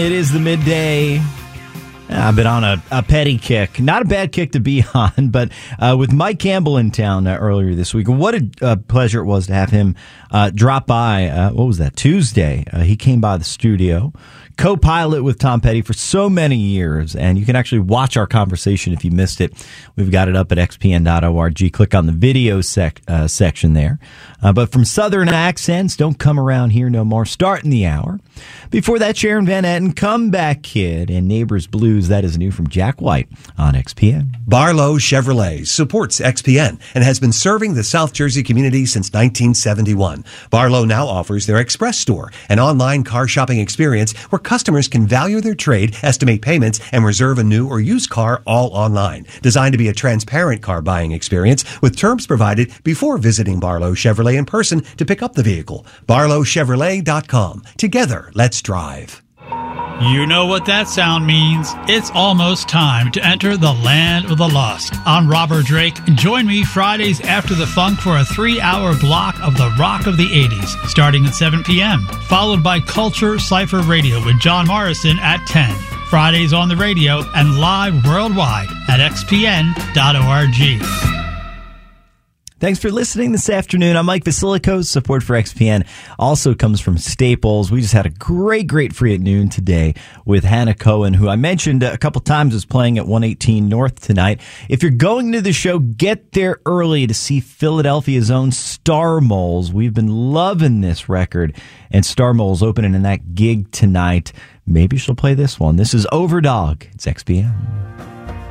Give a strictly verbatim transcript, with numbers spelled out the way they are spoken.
It is the midday. I've been on a, a petty kick. Not a bad kick to be on, but uh, with Mike Campbell in town uh, earlier this week. What a uh, pleasure it was to have him uh, drop by. Uh, what was that? Tuesday. Uh, he came by the studio, co-pilot with Tom Petty for so many years, and you can actually watch our conversation if you missed it. We've got it up at x p n dot org. Click on the video sec- uh, section there. Uh, but from Southern accents, don't come around here no more. Starting the hour. Before that, Sharon Van Etten, Comeback Kid, and Neighbors Blues. That is new from Jack White on X P N. Barlow Chevrolet supports X P N and has been serving the South Jersey community since nineteen seventy-one. Barlow now offers their Express Store, an online car shopping experience where customers can value their trade, estimate payments, and reserve a new or used car all online. Designed to be a transparent car buying experience with terms provided before visiting Barlow Chevrolet in person to pick up the vehicle. barlow chevrolet dot com. Together, let's drive. You know what that sound means. It's almost time to enter the land of the lost. I'm Robert Drake. Join me Fridays after the funk for a three-hour block of the rock of the eighties, starting at seven p.m., followed by Culture Cypher Radio with John Morrison at ten. Fridays on the radio and live worldwide at x p n dot org. Thanks for listening this afternoon. I'm Mike Vasilico. Support for X P N also comes from Staples. We just had a great, great free at noon today with Hannah Cohen, who I mentioned a couple times is playing at one eighteen North tonight. If you're going to the show, get there early to see Philadelphia's own Star Moles. We've been loving this record, and Star Moles opening in that gig tonight. Maybe she'll play this one. This is Overdog. It's X P N.